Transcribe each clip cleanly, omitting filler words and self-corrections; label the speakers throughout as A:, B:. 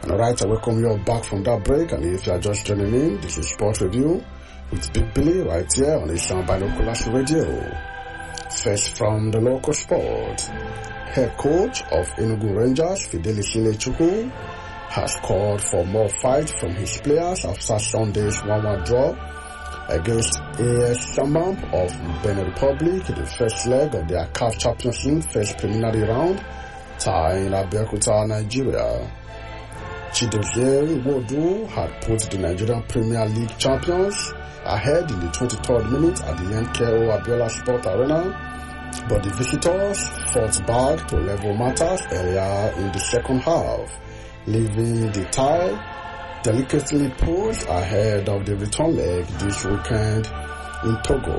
A: And alright, I welcome you all back from that break. And if you are just joining in, this is Sport Review with Big Billy right here on Isan Binoculars Radio. First from the local sport, head coach of Enugu Rangers, Fidelis Ilechukwu, has called for more fight from his players after Sunday's 1-1 draw against AS Sambam of Benin Republic in the first leg of their CAF Champions League first preliminary round tie in Abeokuta, Nigeria. Chidozie Iwodu had put the Nigerian Premier League champions ahead in the 23rd minute at the MKO Abiola Sport Arena, but the visitors fought back to level matters earlier in the second half, leaving the tie delicately posed ahead of the return leg this weekend in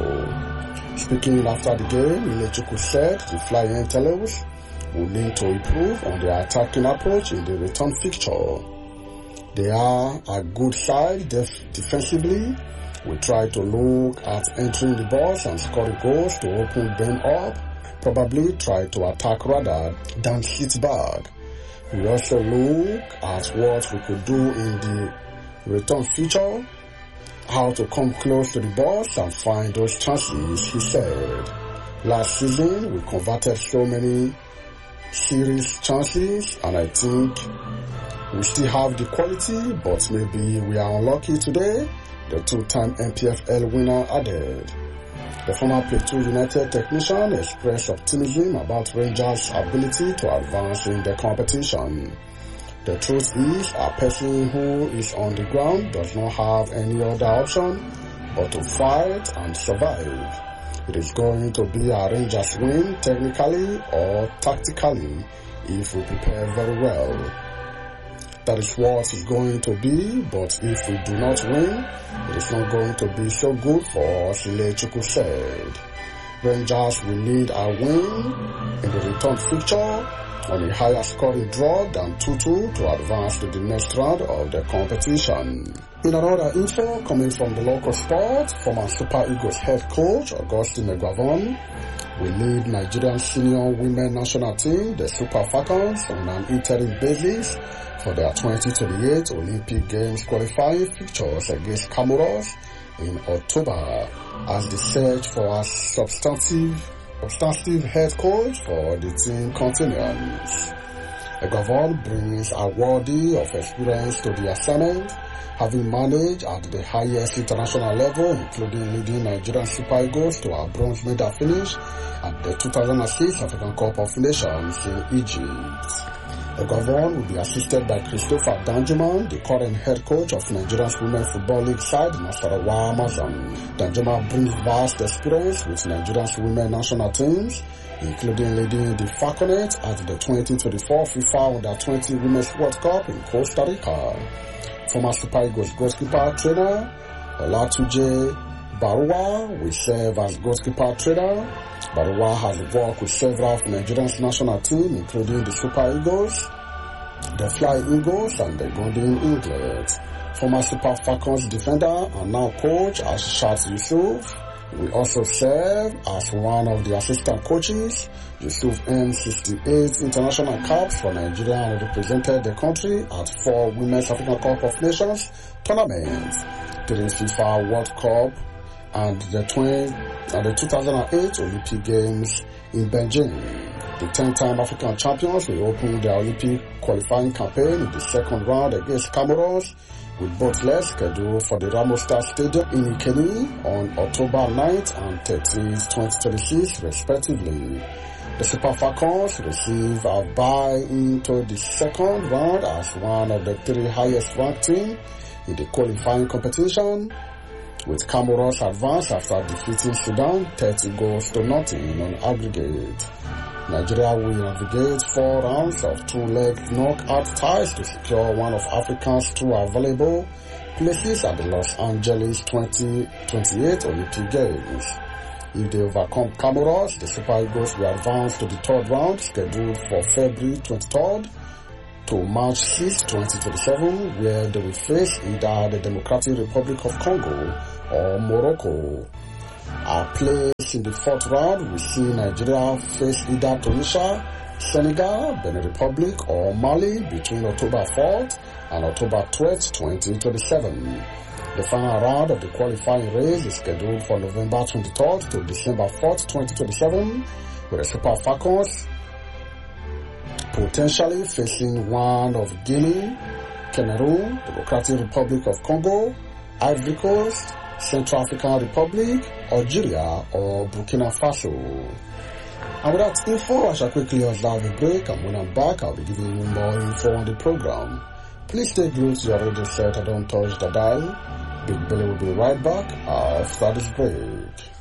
A: Togo. Speaking after the game, Ilechukwu said the Flying Antelopes will need to improve on their attacking approach in the return fixture. They are a good side defensively. We try to look at entering the box and scoring goals to open them up, probably try to attack rather than sit back. We also look at what we could do in the return feature, how to come close to the box and find those chances, he said. Last season, we converted so many series chances, and I think we still have the quality, but maybe we are unlucky today, the two-time MPFL winner added. The former Plateau United technician expressed optimism about Rangers' ability to advance in the competition. The truth is, a person who is on the ground does not have any other option but to fight and survive. It is going to be a Rangers win technically or tactically if we prepare very well. That is what it's going to be, but if we do not win, it is not going to be so good for us, Ilechukwu said. Rangers will need a win in the return fixture on a higher scoring draw than 2-2 to advance to the next round of the competition. In another info coming from the local sport, former Super Eagles head coach Augustine Eguavoen will lead Nigerian senior women national team, the Super Falcons, on an interim basis for their 2028 Olympic Games qualifying fixtures against Comoros in October as they search for a substantive head coach for the team continues. Eguavoen brings a worthy of experience to the assignment, having managed at the highest international level, including leading Nigerian Super Eagles to a bronze medal finish at the 2006 African Cup of Nations in Egypt. Eguavoen will be assisted by Christopher Danjuma, the current head coach of Nigeria's Women Football League side, Nasarawa Amazon. Danjuma brings vast experience with Nigeria's women national teams, including leading the Falconets at the 2024 FIFA Under-20 Women's World Cup in Costa Rica. Former Super Eagles goalkeeper trainer Olatunji Baruwa will serve as goalkeeper trainer. Baruwa has worked with several of Nigeria's national team, including the Super Eagles, the Flying Eagles, and the Golden Eagles. Former Super Falcons defender and now coach Ashat Yusuf will also serve as one of the assistant coaches. Yusuf earned 68 international caps for Nigeria and represented the country at 4 Women's African Cup of Nations tournaments, 3 FIFA World Cup, and the 2008 Olympic Games in Beijing. The 10-time African champions will open their Olympic qualifying campaign in the second round against Comoros, with both legs scheduled for the Ramos Star Stadium in Ikeni on October 9th and 13th, 2026, respectively. The Super Falcons receive a bye into the second round as one of the 3 highest ranked teams in the qualifying competition, with Comoros advance after defeating Sudan 30-0 on aggregate. Nigeria will navigate 4 rounds of 2-leg knockout ties to secure one of Africa's 2 available places at the Los Angeles 2028 Olympic Games. If they overcome Comoros, the Super Eagles will advance to the 3rd round, scheduled for February 23rd to March 6, 2027, where they will face either the Democratic Republic of Congo or Morocco. Our place in the 4th round will see Nigeria face either Tunisia Senegal, Benin Republic or Mali between October 4th and October 12th, 2027. The final round of the qualifying race is scheduled for November 23rd to December 4th, 2027, with the Super Falcons potentially facing one of Guinea, Cameroon, Democratic Republic of Congo, Ivory Coast, Central African Republic, Algeria, or Burkina Faso. And with that info, I shall quickly observe a break, and when I'm back, I'll be giving you more info on the program. Please stay glued to your radio set and don't touch the dial. Big Billy will be right back after this break.